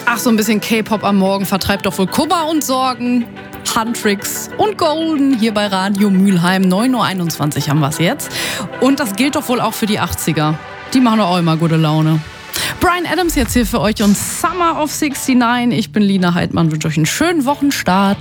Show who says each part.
Speaker 1: Ach, so ein bisschen K-Pop am Morgen vertreibt doch wohl Kummer und Sorgen. Huntrix und Golden hier bei Radio Mülheim. 9.21 Uhr haben wir es jetzt. Und das gilt doch wohl auch für die 80er. Die machen doch auch immer gute Laune. Bryan Adams jetzt hier für euch und Summer of '69. Ich bin Lina Heidmann, wünsche euch einen schönen Wochenstart.